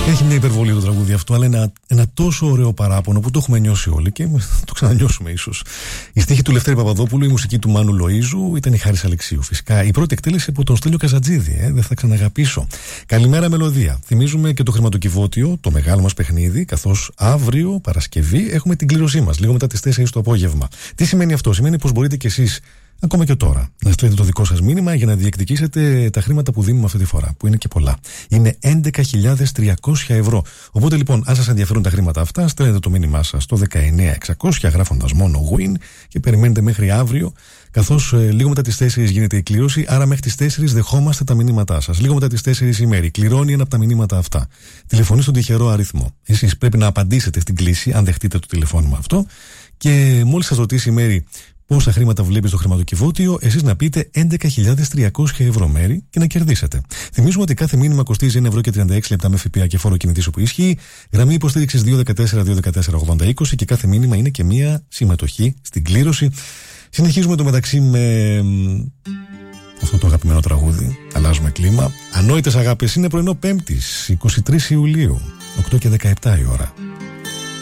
Έχει μια υπερβολή το τραγούδι αυτό, αλλά ένα τόσο ωραίο παράπονο που το έχουμε νιώσει όλοι και το ξανανιώσουμε ίσως. Η στίχη του Λευτέρη Παπαδόπουλου, η μουσική του Μάνου Λοΐζου, ήταν η Χάρης Αλεξίου. Φυσικά η πρώτη εκτέλεση από τον Στέλιο Καζατζίδη, δεν θα ξαναγαπήσω. Καλημέρα μελωδία. Θυμίζουμε και το χρηματοκιβώτιο, το μεγάλο μας παιχνίδι, καθώς αύριο Παρασκευή έχουμε την κλήρωσή μας, λίγο μετά τις 4 το απόγευμα. Τι σημαίνει αυτό? Σημαίνει πως μπορείτε κι εσείς, ακόμα και τώρα, να στείλετε το δικό σας μήνυμα για να διεκδικήσετε τα χρήματα που δίνουμε αυτή τη φορά, που είναι και πολλά. Είναι 11.300 ευρώ. Οπότε λοιπόν, αν σας ενδιαφέρουν τα χρήματα αυτά, στέλνετε το μήνυμά σας στο 19600 γράφοντας μόνο win και περιμένετε μέχρι αύριο, καθώς λίγο μετά τις 4 γίνεται η κλήρωση. Άρα μέχρι τις 4 δεχόμαστε τα μηνύματά σας. Λίγο μετά τις 4 η μέρη κληρώνει ένα από τα μηνύματα αυτά. Τηλεφωνεί στον τυχερό αριθμό. Εσείς πρέπει να απαντήσετε στην κλήση, αν δεχτείτε το τηλεφώνημα αυτό, και μόλις σας ρωτήσει η μέρη πόσα χρήματα βλέπει στο χρηματοκιβώτιο, εσείς να πείτε 11.300 ευρώ μέρη και να κερδίσετε. Θυμίζουμε ότι κάθε μήνυμα κοστίζει 1,36€ με ΦΠΑ και φόρο κινητής όπου ισχύει. Γραμμή υποστήριξης 214-214-8020 και κάθε μήνυμα είναι και μία συμμετοχή στην κλήρωση. Συνεχίζουμε το μεταξύ με αυτό το αγαπημένο τραγούδι. Αλλάζουμε κλίμα. Ανόητες αγάπες, είναι πρωινό Πέμπτης, 23 Ιουλίου, 8 και 17 η ώρα.